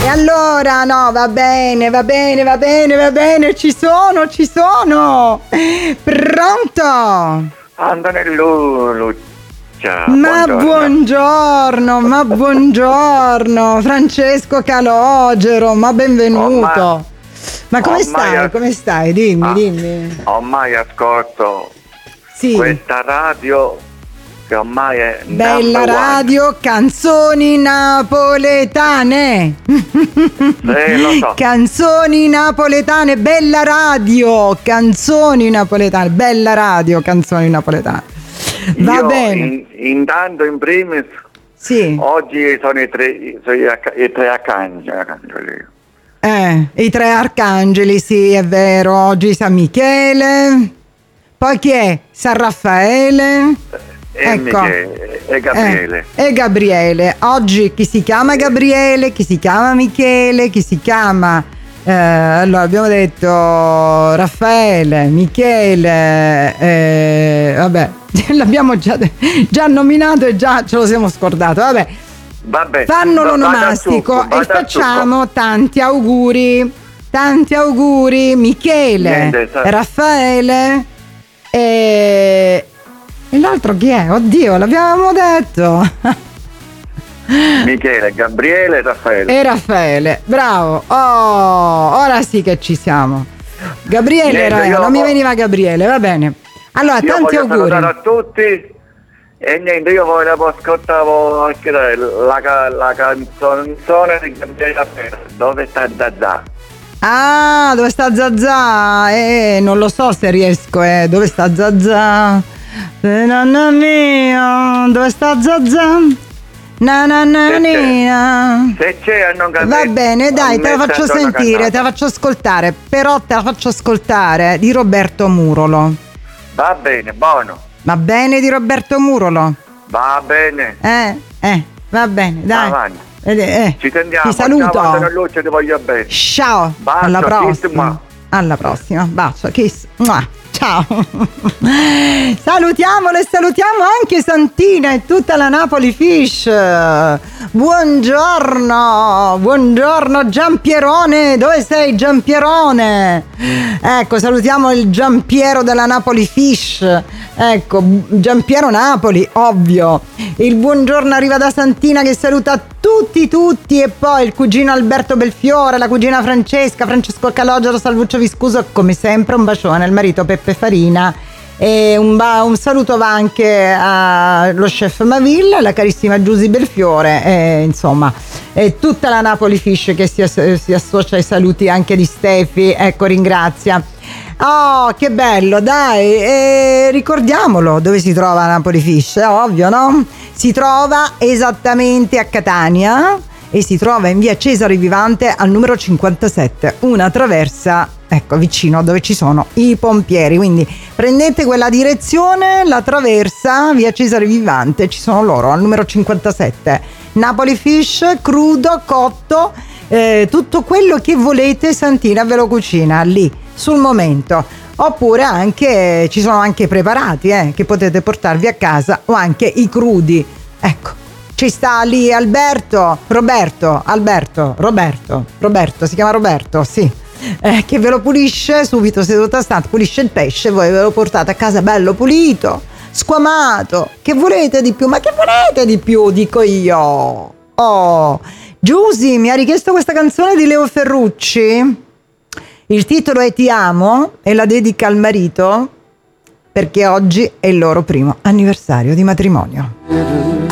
E allora, no, va bene, ci sono. Pronto? Antonello Luccia. Ma buongiorno, Francesco Calogero, ma benvenuto. Ma come stai? Dimmi. Ormai ascolto questa radio che ormai è bella radio, canzoni napoletane. Lo so. Canzoni napoletane, bella radio, canzoni napoletane, bella radio, canzoni napoletane. Va bene. Intanto in primis oggi sono i tre arcangeli. I tre arcangeli, sì, è vero. Oggi San Michele, poi chi è? San Raffaele e Gabriele. E Gabriele. Oggi chi si chiama Gabriele, chi si chiama Michele, chi si chiama allora abbiamo detto Raffaele, Michele, vabbè, l'abbiamo già nominato e già ce lo siamo scordato, vabbè. Fanno l'onomastico e facciamo tanti auguri, Michele, Raffaele e l'altro chi è? Oddio, l'abbiamo detto. Michele, Gabriele e Raffaele, bravo. Ora sì che ci siamo. Gabriele non mi veniva Gabriele, va bene. Allora, tanti auguri. Salutare a tutti. E niente, io volevo ascoltare anche la canzone di Gabriele Raffaele, Dove sta Zazà? Ah, dove sta Zazà? Non lo so se riesco, dove sta Zazà? Nonna mia, dove sta Zazà? Se c'è non capisco. Va bene, dai, te la faccio sentire, te la faccio ascoltare, però te la faccio ascoltare di Roberto Murolo. Va bene, buono. Va bene di Roberto Murolo? Va bene. Va bene, dai. Avanti. Ci sentiamo. Ti saluto. Ciao, Luce, ti voglio bene. Ciao. Bacio, alla prossima. Kiss, alla prossima. Bacio, kiss. Ciao. Salutiamolo e salutiamo anche Santina e tutta la Napoli Fish. Buongiorno Giampierone. Dove sei, Giampierone? Ecco, salutiamo il Giampiero della Napoli Fish. Ecco, Giampiero Napoli, ovvio. Il buongiorno arriva da Santina che saluta tutti e poi il cugino Alberto Belfiore, la cugina Francesco Calogero, Salvuccio Viscuso, come sempre un bacione al marito Peppe Farina e un saluto va anche allo chef Mavilla, la carissima Giusy Belfiore e insomma e tutta la Napoli Fish che si associa ai saluti anche di Stefi, ecco, ringrazia. Oh, che bello, dai, ricordiamolo dove si trova Napoli Fish, è ovvio, no? Si trova esattamente a Catania e si trova in via Cesare Vivante al numero 57, una traversa, ecco, vicino dove ci sono i pompieri, quindi prendete quella direzione, la traversa, via Cesare Vivante, ci sono loro al numero 57. Napoli Fish, crudo, cotto, tutto quello che volete Santina ve lo cucina lì sul momento, oppure anche ci sono anche preparati che potete portarvi a casa o anche i crudi, ecco, ci sta lì Roberto, si chiama Roberto, sì, che ve lo pulisce subito seduto a stante, pulisce il pesce, voi ve lo portate a casa bello pulito, squamato, che volete di più, dico io. Giusy mi ha richiesto questa canzone di Leo Ferrucci. Il titolo è Ti amo e la dedica al marito perché oggi è il loro primo anniversario di matrimonio.